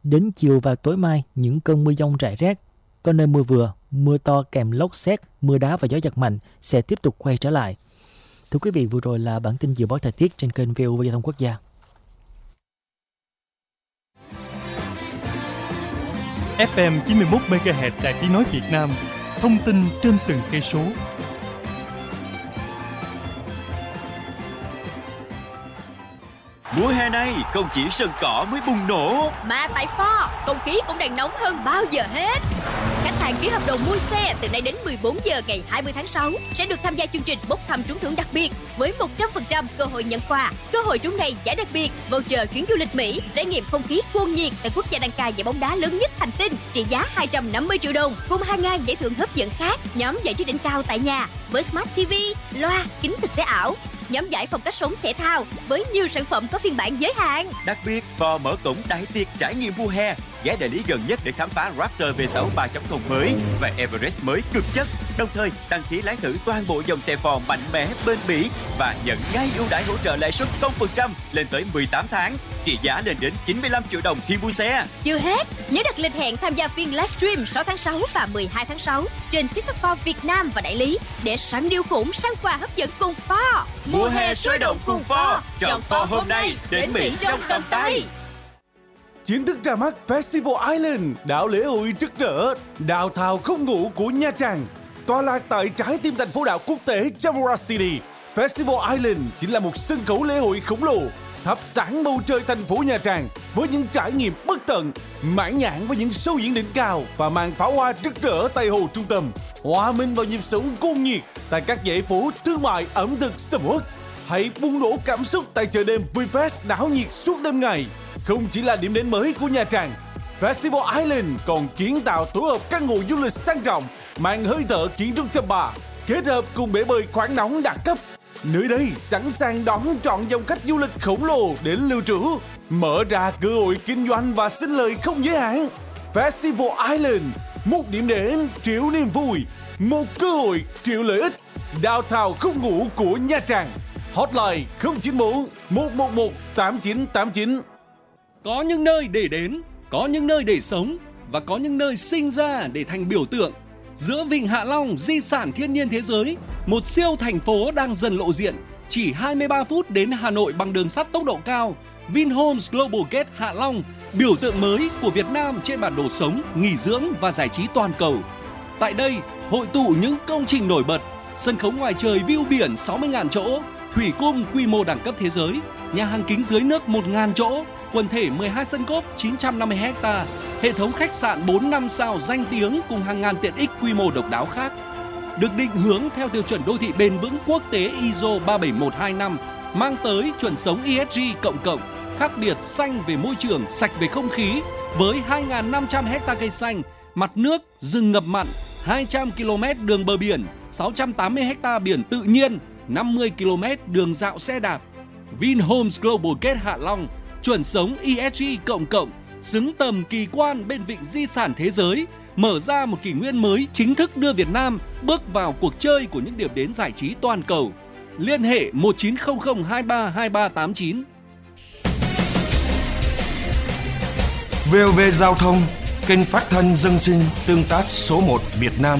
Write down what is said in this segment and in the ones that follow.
Đến chiều và tối mai, những cơn mưa dông rải rác, có nơi mưa vừa, mưa to kèm lốc sét, mưa đá và gió giật mạnh sẽ tiếp tục quay trở lại. Thưa quý vị, vừa rồi là bản tin dự báo thời tiết trên kênh VOV Giao thông Quốc gia. FM 91 MHz Đài Tiếng nói Việt Nam, thông tin trên từng cây số. Mùa hè này không chỉ sân cỏ mới bùng nổ, mà tại Ford, không khí cũng đang nóng hơn bao giờ hết. Khách hàng ký hợp đồng mua xe từ nay đến 14 giờ ngày 20 tháng 6 sẽ được tham gia chương trình bốc thăm trúng thưởng đặc biệt với 100% cơ hội nhận quà, cơ hội trúng ngày giải đặc biệt, voucher chuyến du lịch Mỹ, trải nghiệm không khí cuồng nhiệt tại quốc gia đăng cai giải bóng đá lớn nhất hành tinh trị giá 250 triệu đồng, cùng 2.000 giải thưởng hấp dẫn khác, nhóm giải trí đỉnh cao tại nhà với Smart TV, loa, kính thực tế ảo, nhóm giải phong cách sống thể thao với nhiều sản phẩm có phiên bản giới hạn. Đặc biệt, Ford mở cổng đại tiệc trải nghiệm mùa hè, ghé đại lý gần nhất để khám phá Raptor V6 3.0 mới và Everest mới cực chất. Đồng thời đăng ký lái thử toàn bộ dòng xe Ford mạnh mẽ bền bỉ và nhận ngay ưu đãi hỗ trợ lãi suất 0% lên tới 18 tháng, trị giá lên đến 95 triệu đồng khi mua xe. Chưa hết, nhớ đặt lịch hẹn tham gia phiên livestream 6 tháng 6 và 12 tháng 6 trên TikTok Ford Việt Nam và đại lý để săn deal khủng, săn quà hấp dẫn cùng Ford. Mùa hè sôi động cùng Ford, chọn Ford hôm nay đến Mỹ trong tầm tay. Chính thức ra mắt Festival Island, đảo lễ hội rực rỡ, downtown không ngủ của Nha Trang. Tọa lạc tại trái tim thành phố đảo quốc tế Chamora City, Festival Island chính là một sân khấu lễ hội khổng lồ, thắp sáng bầu trời thành phố Nha Trang với những trải nghiệm bất tận, mãn nhãn với những show diễn đỉnh cao và màn pháo hoa rực rỡ tại hồ trung tâm, hòa mình vào nhịp sống cuồng nhiệt tại các dãy phố thương mại ẩm thực sầm uất. Hãy bùng nổ cảm xúc tại chợ đêm VFest náo nhiệt suốt đêm ngày. Không chỉ là điểm đến mới của Nha Trang, Festival Island còn kiến tạo tổ hợp căn hộ du lịch sang trọng, mang hơi thở kiến trúc chăm ba, kết hợp cùng bể bơi khoáng nóng đẳng cấp. Nơi đây sẵn sàng đón trọn dòng khách du lịch khổng lồ đến lưu trú, mở ra cơ hội kinh doanh và sinh lời không giới hạn. Festival Island, một điểm đến triệu niềm vui, một cơ hội triệu lợi ích. Downtown không ngủ của Nha Trang. Hotline 094 111 8989. Có những nơi để đến, có những nơi để sống và có những nơi sinh ra để thành biểu tượng. Giữa Vịnh Hạ Long, di sản thiên nhiên thế giới, một siêu thành phố đang dần lộ diện. Chỉ 23 phút đến Hà Nội bằng đường sắt tốc độ cao. Vinhomes Global Gate Hạ Long, biểu tượng mới của Việt Nam trên bản đồ sống, nghỉ dưỡng và giải trí toàn cầu. Tại đây, hội tụ những công trình nổi bật, sân khấu ngoài trời view biển 60.000 chỗ, thủy cung quy mô đẳng cấp thế giới, nhà hàng kính dưới nước 1.000 chỗ, quần thể 12 sân golf 950 ha, hệ thống khách sạn 4-5 sao danh tiếng cùng hàng ngàn tiện ích quy mô độc đáo khác. Được định hướng theo tiêu chuẩn đô thị bền vững quốc tế ISO 37125, mang tới chuẩn sống ESG cộng, khác biệt xanh về môi trường, sạch về không khí, với 2.500 ha cây xanh, mặt nước, rừng ngập mặn, 200 km đường bờ biển, 680 ha biển tự nhiên, 50 km đường dạo xe đạp. Vinhomes Global Gate Hạ Long, chuẩn sống ESG cộng, xứng tầm kỳ quan bên vịnh di sản thế giới, mở ra một kỷ nguyên mới chính thức đưa Việt Nam bước vào cuộc chơi của những điểm đến giải trí toàn cầu. Liên hệ 1900 23 2389. VOV Giao thông, kênh phát thanh dân sinh tương tác số 1 Việt Nam.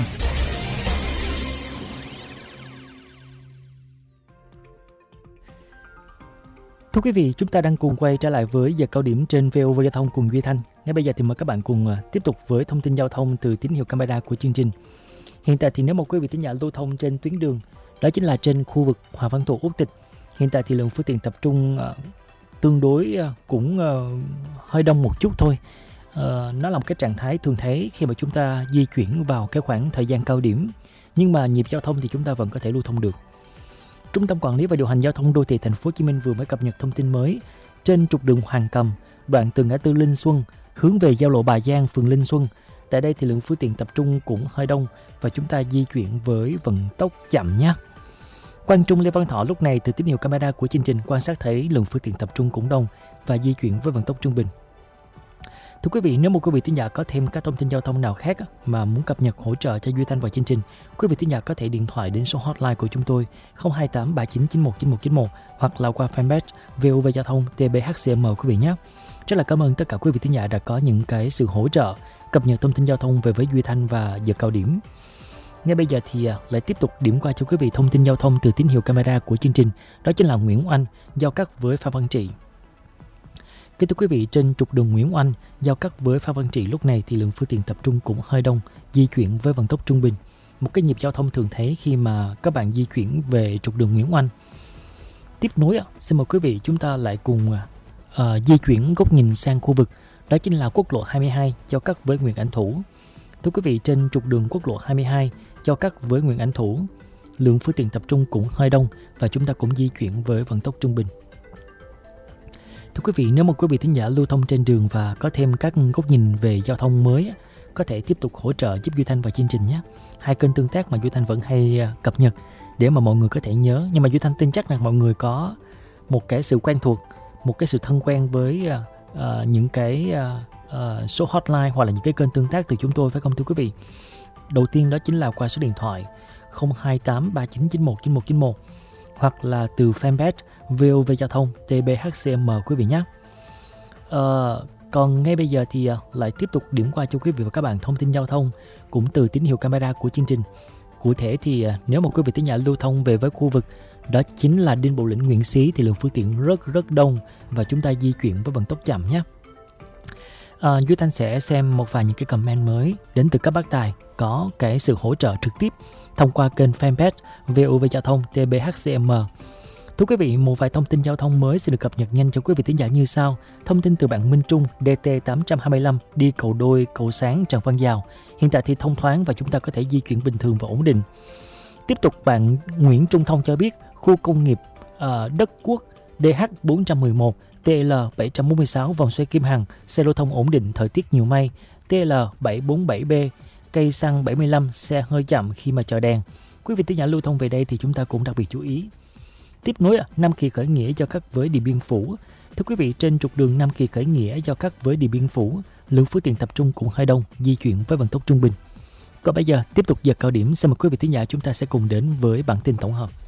Thưa quý vị, chúng ta đang cùng quay trở lại với giờ cao điểm trên VOV Giao thông cùng Duy Thanh. Ngay bây giờ thì mời các bạn cùng tiếp tục với thông tin giao thông từ tín hiệu camera của chương trình. Hiện tại thì nếu một quý vị thính giả lưu thông trên tuyến đường, đó chính là trên khu vực Hoàng Văn Thụ, Út Tịch, hiện tại thì lượng phương tiện tập trung tương đối cũng hơi đông một chút thôi. Nó là một cái trạng thái thường thấy khi mà chúng ta di chuyển vào cái khoảng thời gian cao điểm, nhưng mà nhịp giao thông thì chúng ta vẫn có thể lưu thông được. Trung tâm Quản lý và Điều hành Giao thông Đô thị Thành phố Hồ Chí Minh vừa mới cập nhật thông tin mới trên trục đường Hoàng Cầm, đoạn từ ngã tư Linh Xuân hướng về giao lộ Bà Giang, phường Linh Xuân. Tại đây thì lượng phương tiện tập trung cũng hơi đông và chúng ta di chuyển với vận tốc chậm nhé. Quang Trung, Lê Văn Thọ lúc này từ tín hiệu camera của chương trình quan sát thấy lượng phương tiện tập trung cũng đông và di chuyển với vận tốc trung bình. Thưa Thưa quý vị, nếu một quý vị thính giả có thêm các thông tin giao thông nào khác mà muốn cập nhật hỗ trợ cho Duy Thanh và chương trình, quý vị thính giả có thể điện thoại đến số hotline của chúng tôi 028 3991 9191 hoặc là qua fanpage VOV Giao thông TBHCM quý vị nhé. Rất là cảm ơn tất cả quý vị thính giả đã có những cái sự hỗ trợ cập nhật thông tin giao thông về với Duy Thanh và giờ cao điểm. Ngay bây giờ thì lại tiếp tục điểm qua cho quý vị thông tin giao thông từ tín hiệu camera của chương trình, đó chính là Nguyễn Oanh giao cắt với Phan Văn Trị. Kính thưa quý vị, trên trục đường Nguyễn Oanh giao cắt với Phan Văn Trị lúc này thì lượng phương tiện tập trung cũng hơi đông, di chuyển với vận tốc trung bình. Một cái nhịp giao thông thường thấy khi mà các bạn di chuyển về trục đường Nguyễn Oanh. Tiếp nối, xin mời quý vị chúng ta lại cùng di chuyển góc nhìn sang khu vực, đó chính là quốc lộ 22 giao cắt với Nguyễn Ảnh Thủ. Thưa quý vị, trên trục đường quốc lộ 22 giao cắt với Nguyễn Ảnh Thủ, lượng phương tiện tập trung cũng hơi đông và chúng ta cũng di chuyển với vận tốc trung bình. Thưa quý vị, nếu một quý vị thính giả lưu thông trên đường và có thêm các góc nhìn về giao thông mới, có thể tiếp tục hỗ trợ giúp Duy Thanh và chương trình nhé. Hai kênh tương tác mà Duy Thanh vẫn hay cập nhật để mà mọi người có thể nhớ. Nhưng mà Duy Thanh tin chắc rằng mọi người có một cái sự quen thuộc, một cái sự thân quen với những cái số hotline hoặc là những cái kênh tương tác từ chúng tôi, phải không thưa quý vị? Đầu tiên đó chính là qua số điện thoại 028 3991 9191 hoặc là từ fanpage VOV Giao thông TBHCM quý vị nhé. Còn ngay bây giờ thì lại tiếp tục điểm qua cho quý vị và các bạn thông tin giao thông cũng từ tín hiệu camera của chương trình. Cụ thể thì nếu một quý vị thính giả lưu thông về với khu vực đó chính là Đinh Bộ Lĩnh, Nguyễn Xí thì lượng phương tiện rất đông và chúng ta di chuyển với vận tốc chậm nhé. Duy Thanh sẽ xem một vài những cái comment mới đến từ các bác tài có cái sự hỗ trợ trực tiếp thông qua kênh fanpage VOV Giao thông TBHCM. Thưa quý vị, một vài thông tin giao thông mới sẽ được cập nhật nhanh cho quý vị thính giả như sau. Thông tin từ bạn Minh Trung, DT 825 đi cầu Đôi, cầu Sáng, Trần Văn Dào. Hiện tại thì thông thoáng và chúng ta có thể di chuyển bình thường và ổn định. Tiếp tục bạn Nguyễn Trung Thông cho biết khu công nghiệp Đất Quốc DH 411 TL 746 vòng xoay Kim Hằng, xe lưu thông ổn định, thời tiết nhiều mây. TL 747B cây xăng 75, xe hơi chậm khi mà chờ đèn. Quý vị thính giả lưu thông về đây thì chúng ta cũng đặc biệt chú ý. Tiếp nối Nam Kỳ Khởi Nghĩa giao cắt với Điện Biên Phủ. Thưa quý vị, trên trục đường Nam Kỳ Khởi Nghĩa giao cắt với Điện Biên Phủ, lượng phương tiện tập trung cũng hơi đông, di chuyển với vận tốc trung bình. Còn bây giờ tiếp tục giờ cao điểm, xin mời quý vị thính giả chúng ta sẽ cùng đến với bản tin tổng hợp.